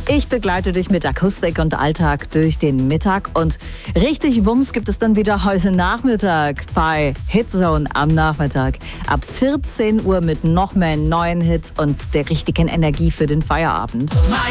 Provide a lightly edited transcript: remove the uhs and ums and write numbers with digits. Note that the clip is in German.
Ich begleite dich mit Akustik und Alltag durch den Mittag und richtig Wumms gibt es dann wieder heute Nachmittag bei Hitzone am Nachmittag. Ab 14 Uhr mit noch mehr neuen Hits und der richtigen Energie für den Feierabend.